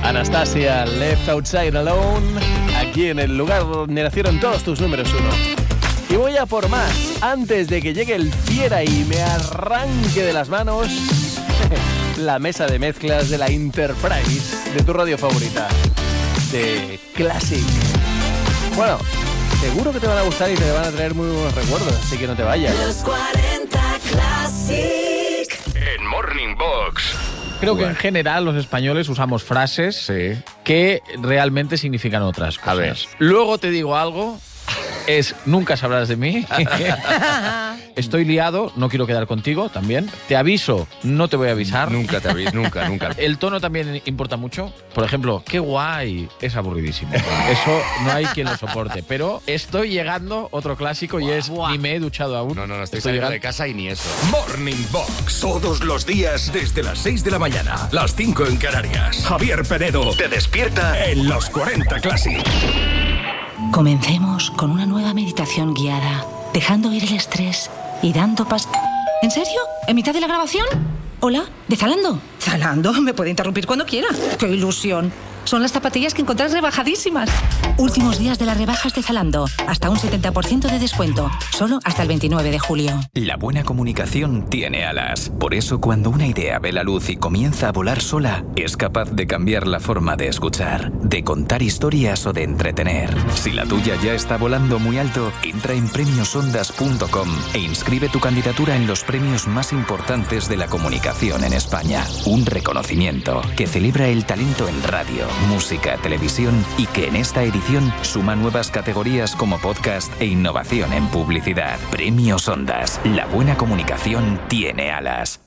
Anastasia, Left Outside Alone, aquí en el lugar donde nacieron todos tus números 1. Y voy a por más, antes de que llegue el fiera y me arranque de las manos la mesa de mezclas de la Enterprise, de tu radio favorita, de Classic. Bueno, seguro que te van a gustar y te van a traer muy buenos recuerdos, así que no te vayas. Los 40 Classic. En Morning Box. Creo que en general los españoles usamos frases que realmente significan otras cosas. A ver. Luego te digo algo, es nunca sabrás de mí. Estoy liado, no quiero quedar contigo también. Te aviso, no te voy a avisar. Nunca te aviso, nunca. El tono también importa mucho. Por ejemplo, qué guay, es aburridísimo. Eso no hay quien lo soporte. Pero estoy llegando, otro clásico, y es ni me he duchado aún. No, estoy saliendo de casa y ni eso. Morning Box, todos los días desde las 6 de la mañana, las 5 en Canarias. Javier Penedo te despierta en los 40 Classic. Comencemos con una nueva meditación guiada, dejando ir el estrés y dando paso... ¿En serio? ¿En mitad de la grabación? ¿Hola? ¿De Zalando? ¿Zalando? Me puede interrumpir cuando quiera. ¡Qué ilusión! Son las zapatillas que encontrás rebajadísimas. Últimos días de las rebajas de Zalando. Hasta un 70% de descuento. Solo hasta el 29 de julio. La buena comunicación tiene alas. Por eso, cuando una idea ve la luz y comienza a volar sola, es capaz de cambiar la forma de escuchar, de contar historias o de entretener. Si la tuya ya está volando muy alto, entra en premiosondas.com e inscribe tu candidatura en los premios más importantes de la comunicación en España. Un reconocimiento que celebra el talento en radio, música, televisión y que en esta edición suma nuevas categorías como podcast e innovación en publicidad. Premios Ondas. La buena comunicación tiene alas.